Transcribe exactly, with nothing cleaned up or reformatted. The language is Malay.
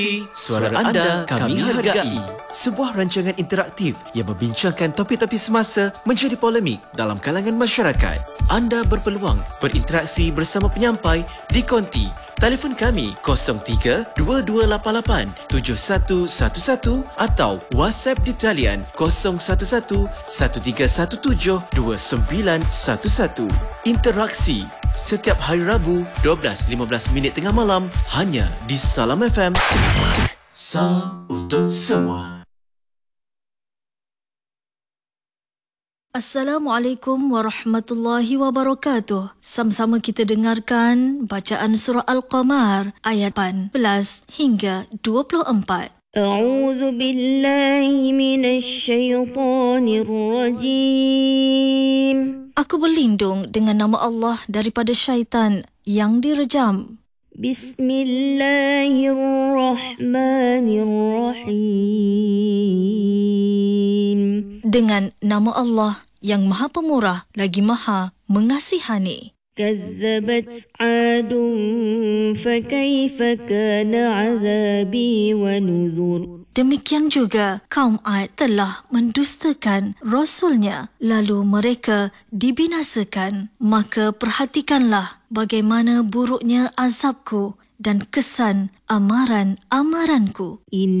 Suara anda kami hargai. Sebuah rancangan interaktif yang membincangkan topik-topik semasa menjadi polemik dalam kalangan masyarakat. Anda berpeluang berinteraksi bersama penyampai di konti. Telefon kami kosong tiga dua dua lapan lapan tujuh satu satu satu atau WhatsApp di talian kosong satu satu satu tiga satu tujuh dua sembilan satu satu. Interaksi setiap hari Rabu dua belas lima belas minit tengah malam hanya di Salam F M. Salam untuk semua. Assalamualaikum warahmatullahi wabarakatuh. Sama-sama kita dengarkan bacaan surah Al-Qamar ayat lapan belas hingga dua puluh empat. A'udzu billahi minasy syaithanir rajim. Aku berlindung dengan nama Allah daripada syaitan yang direjam. Bismillahirrahmanirrahim. Dengan nama Allah yang Maha Pemurah lagi Maha Mengasihani. Kazzabat 'adun fakaifa kana 'adzabi wa nuzur. Demikian juga kaum Ad telah mendustakan Rasulnya, lalu mereka dibinasakan. Maka perhatikanlah bagaimana buruknya azabku dan kesan amaran-amaranku.